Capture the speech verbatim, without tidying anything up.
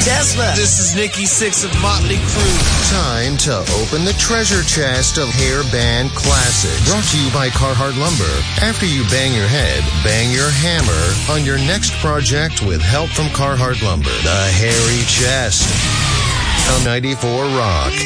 Tesla. This is Nikki Sixx of Motley Crue. Time to open the treasure chest of hair band classics. Brought to you by Carhartt Lumber. After you bang your head, bang your hammer on your next project with help from Carhartt Lumber. The Hairy Chest on ninety-four Rock.